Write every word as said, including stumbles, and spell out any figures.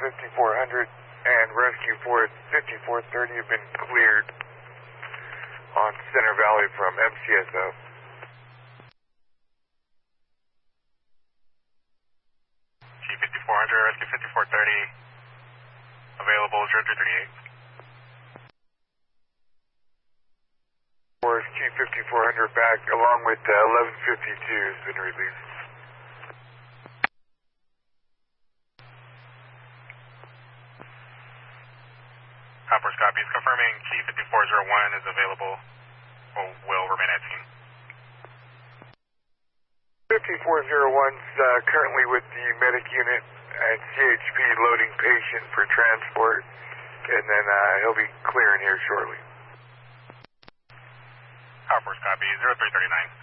fifty-four hundred and rescue for fifty-four thirty have been cleared on Center Valley from M C S O. T fifty-four hundred, rescue fifty-four thirty, available zero three thirty-eight. Force Q fifty-four hundred back along with uh, eleven fifty-two has been released. Hoppers copies, confirming T fifty-four oh one is available or will remain at scene. fifty-four oh one's uh, currently with the medic unit at C H P loading patient for transport, and then uh, he'll be clearing here shortly. Hoppers copy, zero three thirty-nine.